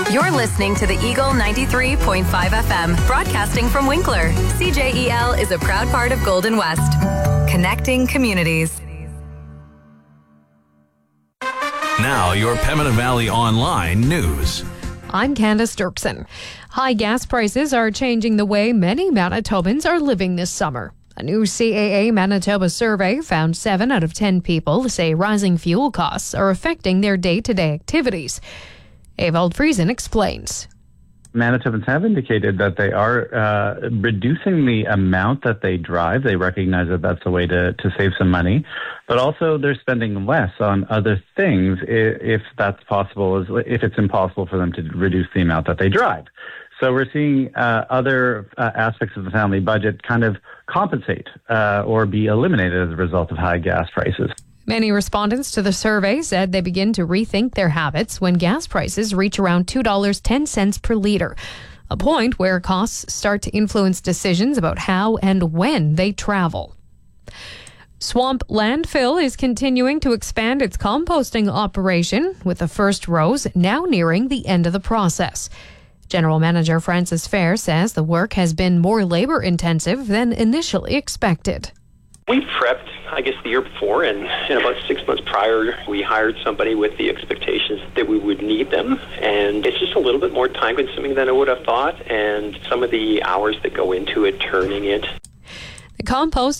You're listening to the Eagle 93.5 FM, broadcasting from Winkler. CJEL is a proud part of Golden West, connecting communities. Now, your Pembina Valley Online news. I'm Candace Dirksen. High gas prices are changing the way many Manitobans are living this summer. A new CAA Manitoba survey found 7 out of 10 people say rising fuel costs are affecting their day-to-day activities. Evald Friesen explains. Manitobans have indicated that they are reducing the amount that they drive. They recognize that that's a way to save some money, but also they're spending less on other things if that's possible, if it's impossible for them to reduce the amount that they drive. So we're seeing other aspects of the family budget kind of compensate or be eliminated as a result of high gas prices. Many respondents to the survey said they begin to rethink their habits when gas prices reach around $2.10 per litre, a point where costs start to influence decisions about how and when they travel. Swamp Landfill is continuing to expand its composting operation, with the first rows now nearing the end of the process. General Manager Francis Fair says the work has been more labor-intensive than initially expected. We prepped, I guess, the year before, and about 6 months prior, we hired somebody with the expectations that we would need them. And it's just a little bit more time-consuming than I would have thought, and some of the hours that go into it, turning it. The compost